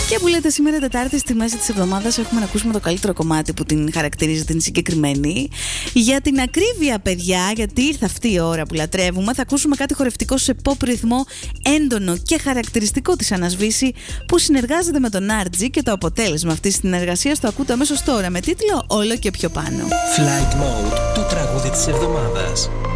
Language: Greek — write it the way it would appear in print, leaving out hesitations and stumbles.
Και που λέτε, σήμερα Τετάρτη στη μέση της εβδομάδας έχουμε να ακούσουμε το καλύτερο κομμάτι που την χαρακτηρίζει την συγκεκριμένη. Για την ακρίβεια, παιδιά, γιατί ήρθε αυτή η ώρα που λατρεύουμε, θα ακούσουμε κάτι χορευτικό σε pop ρυθμό, έντονο και χαρακτηριστικό της Ανασβήση, που συνεργάζεται με τον Άρτζι, και το αποτέλεσμα αυτής της συνεργασίας το ακούτε αμέσως τώρα με τίτλο «Όλο και πιο πάνω». Flight Mode, το τραγούδι της εβδομάδας.